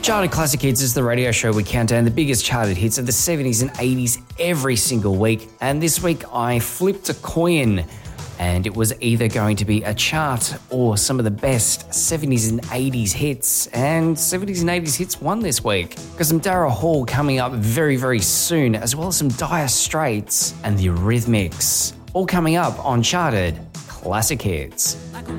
Charted Classic Hits is the radio show we count down the biggest charted hits of the 70s and 80s every single week. And this week I flipped a coin and it was either going to be a chart or some of the best 70s and 80s hits. And 70s and 80s hits won this week. Got some Daryl Hall coming up very, very soon, as well as some Dire Straits and the Eurythmics. All coming up on Charted Classic Hits.